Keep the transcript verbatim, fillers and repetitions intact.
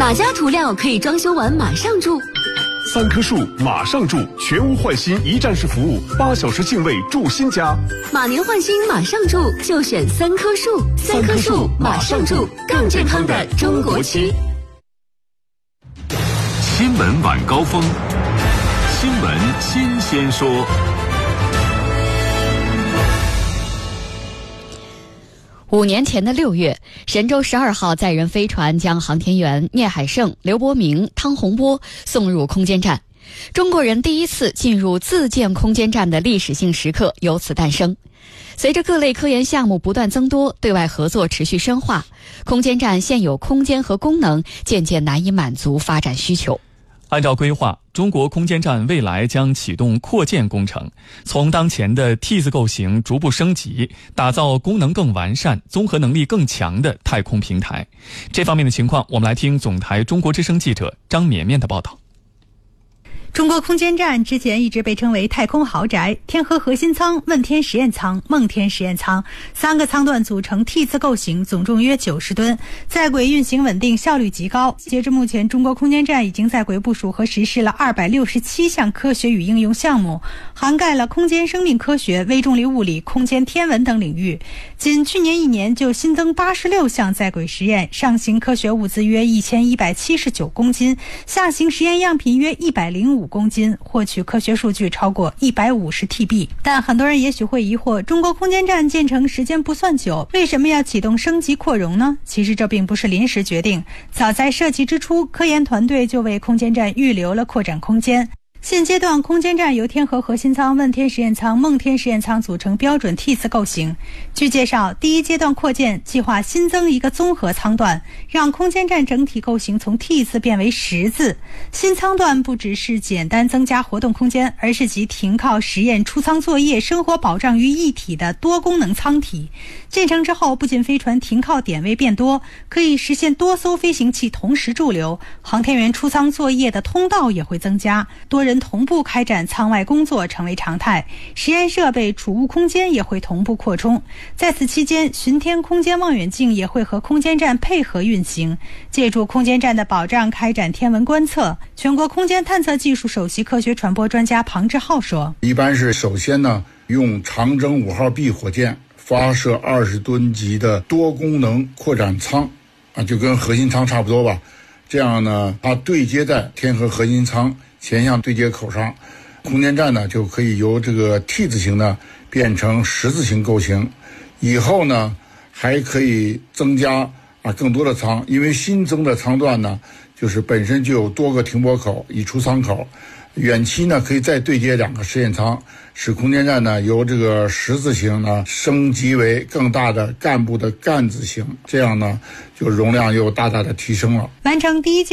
哪家涂料可以装修完马上住？ 三棵树马上住，全屋换新一站式服务，八小时净位住新家。 马年换新马上住，就选三棵树。三棵树马上住，更健康的中国区。 新闻晚高峰，新闻新鲜说。 五年前的六月，神舟十二号载人飞船将航天员聂海胜、刘伯明、汤洪波送入空间站，中国人第一次进入自建空间站的历史性时刻由此诞生。随着各类科研项目不断增多，对外合作持续深化，空间站现有空间和功能渐渐难以满足发展需求。 按照规划，中国空间站未来将启动扩建工程，从当前的 T 字构型逐步升级，打造功能更完善、综合能力更强的太空平台。这方面的情况，我们来听总台中国之声记者张绵绵的报道。 中国空间站之前一直被称为太空豪宅，天河核心舱、问天实验舱、梦天实验舱三个舱段组成 T 字构型，总重约九十吨，在轨运行稳定，效率极高。截至目前，中国空间站已经在轨部署和实施了二百六十七项科学与应用项目，涵盖了空间生命科学、微重力物理、空间天文等领域。仅去年一年就新增八十六项在轨实验，上行科学物资约一千一百七十九公斤，下行实验样品约一百零五公斤，获取科学数据超过一百五十 T B。 但很多人也许会疑惑，中国空间站建成时间不算久，为什么要启动升级扩容呢？其实这并不是临时决定，早在设计之初，科研团队就为空间站预留了扩展空间。现阶段，空间站由天河核心舱、问天实验舱、梦天实验舱组成标准 T 字构型。据介绍，第一阶段扩建计划新增一个综合舱段，让空间站整体构型从 T 字变为十字。新舱段不只是简单增加活动空间，而是集停靠、实验、出舱作业、生活保障于一体的多功能舱体。建成之后，不仅飞船停靠点位变多，可以实现多艘飞行器同时驻留，航天员出舱作业的通道也会增加，多人同步开展舱外工作成为常态，实验设备、储物空间也会同步扩充。在此期间，巡天空间望远镜也会和空间站配合运行，借助空间站的保障开展天文观测。全国空间探测技术首席科学传播专家庞志浩说： 一般是首先呢，用长征五号 B 火箭发射二十吨级的多功能扩展舱啊，就跟核心舱差不多吧。这样呢，它对接在天河核心舱前向对接口上，空间站呢就可以由这个 T 字形呢变成十字形构型。以后呢，还可以增加啊更多的舱，因为新增的舱段呢，就是本身就有多个停泊口、一出舱口。远期呢，可以再对接两个实验舱，使空间站呢由这个十字形呢升级为更大的干部的干字形，这样呢就容量又大大的提升了。 完成第一阶